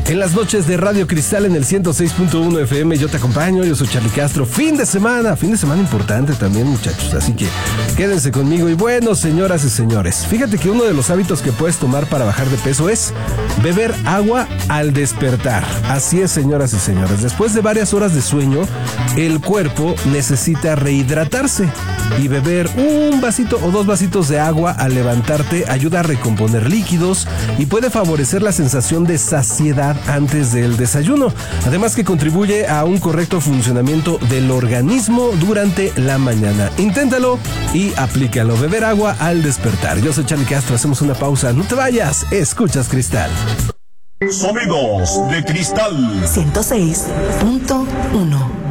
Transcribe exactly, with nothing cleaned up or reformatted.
En las noches de Radio Cristal en el ciento seis punto uno F M, yo te acompaño, yo soy Charlie Castro. Fin de semana, fin de semana importante también, muchachos, así que quédense conmigo. Y bueno, señoras y señores, fíjate que uno de los hábitos que puedes tomar para bajar de peso es beber agua al despertar. Así es, señoras y señores, después de varias horas de sueño, el cuerpo necesita rehidratarse y beber un vasito o dos vasitos de agua al levantarte ayuda a recomponer líquidos y puede favorecer la sensación de saciedad antes del desayuno, además que contribuye a un correcto funcionamiento del organismo durante la mañana. Inténtalo y aplícalo. Beber agua al despertar. Yo soy Charlie Castro, hacemos una pausa. No te vayas, escuchas Cristal. Sonidos de Cristal ciento seis punto uno.